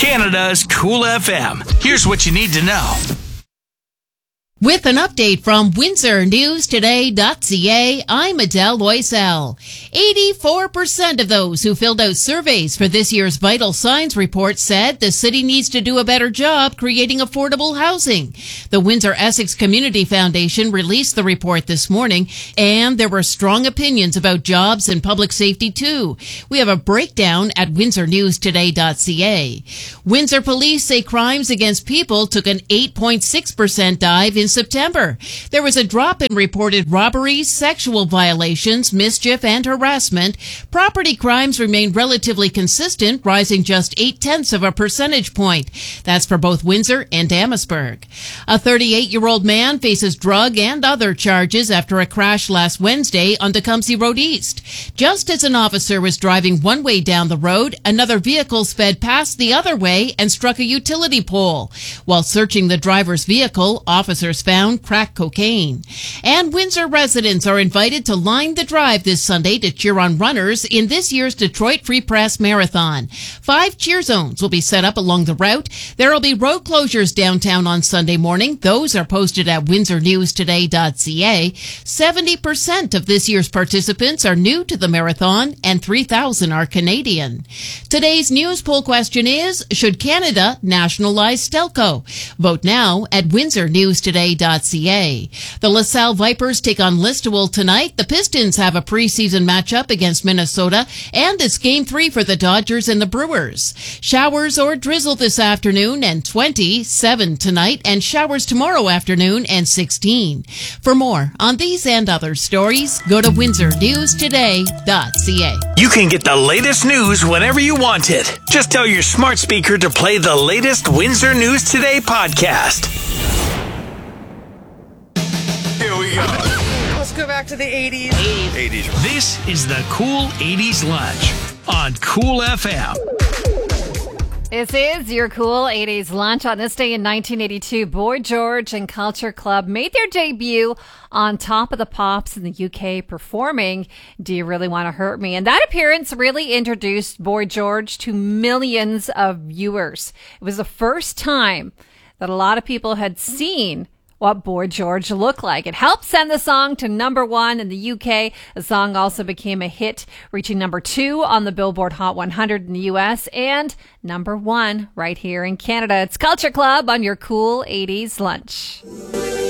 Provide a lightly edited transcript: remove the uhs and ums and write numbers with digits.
Canada's Cool FM. Here's what you need to know. With an update from WindsorNewsToday.ca, I'm Adele Loisel. 84% of those who filled out surveys for this year's Vital Signs report said the city needs to do a better job creating affordable housing. The Windsor-Essex Community Foundation released the report this morning, and there were strong opinions about jobs and public safety too. We have a breakdown at WindsorNewsToday.ca. Windsor police say crimes against people took an 8.6% dive in September. There was a drop in reported robberies, sexual violations, mischief, and harassment. Property crimes remained relatively consistent, rising just 0.8 of a percentage point. That's for both Windsor and Amherstburg. A 38-year-old man faces drug and other charges after a crash last Wednesday on Tecumseh Road East. Just as an officer was driving one way down the road, another vehicle sped past the other way and struck a utility pole. While searching the driver's vehicle, officers found crack cocaine. And Windsor residents are invited to line the drive this Sunday to cheer on runners in this year's Detroit Free Press Marathon. 5 cheer zones will be set up along the route. There will be road closures downtown on Sunday morning. Those are posted at WindsorNewsToday.ca. 70% of this year's participants are new to the marathon and 3,000 are Canadian. Today's news poll question is, should Canada nationalize Stelco? Vote now at WindsorNewsToday.ca. The LaSalle Vipers take on Listowel tonight. The Pistons have a preseason matchup against Minnesota, and it's Game 3 for the Dodgers and the Brewers. Showers or drizzle this afternoon and 27 tonight, and showers tomorrow afternoon and 16. For more on these and other stories, go to WindsorNewsToday.ca. You can get the latest news whenever you want it. Just tell your smart speaker to play the latest Windsor News Today podcast. Here we go. Let's go back to the 80s. 80s. This is the Cool 80s Lunch on Cool FM. This is your Cool 80s Lunch. On this day in 1982, Boy George and Culture Club made their debut on Top of the Pops in the UK, performing Do You Really Want to Hurt Me? And that appearance really introduced Boy George to millions of viewers. It was the first time that a lot of people had seen what Boy George looked like. It helped send the song to #1 in the UK. The song also became a hit, reaching #2 on the Billboard Hot 100 in the US and #1 right here in Canada. It's Culture Club on your Cool 80s Lunch.